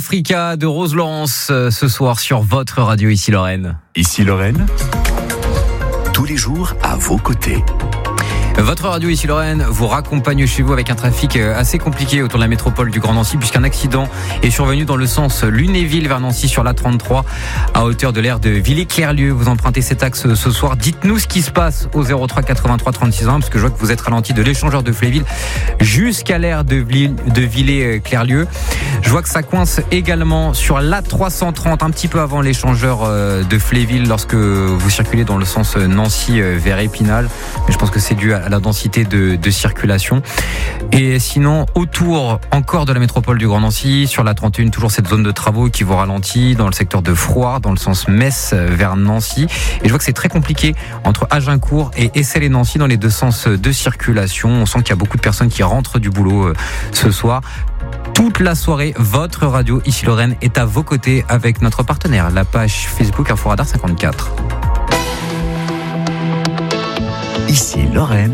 Africa de Rose Laurence ce soir sur votre radio Ici Lorraine. Ici Lorraine, tous les jours à vos côtés. Votre radio Ici Lorraine vous raccompagne chez vous avec un trafic assez compliqué autour de la métropole du Grand Nancy puisqu'un accident est survenu dans le sens Lunéville vers Nancy sur l'A33 à hauteur de l'aire de Villers-Clerlieu. Vous empruntez cet axe ce soir. Dites-nous ce qui se passe au 03 83 36 1 parce que je vois que vous êtes ralenti de l'échangeur de Fléville jusqu'à l'aire de Villers-Clerlieu. Je vois que ça coince également sur l'A330 un petit peu avant l'échangeur de Fléville lorsque vous circulez dans le sens Nancy vers Épinal. Mais je pense que c'est dû à la densité de circulation. Et sinon, autour encore de la métropole du Grand Nancy, sur la 31, toujours cette zone de travaux qui vous ralentit dans le secteur de Froid, dans le sens Metz vers Nancy. Et je vois que c'est très compliqué entre Agincourt et Essel et Nancy dans les deux sens de circulation. On sent qu'il y a beaucoup de personnes qui rentrent du boulot ce soir. Toute la soirée, votre radio Ici Lorraine est à vos côtés avec notre partenaire, la page Facebook Info Radar 54. Ici Lorraine.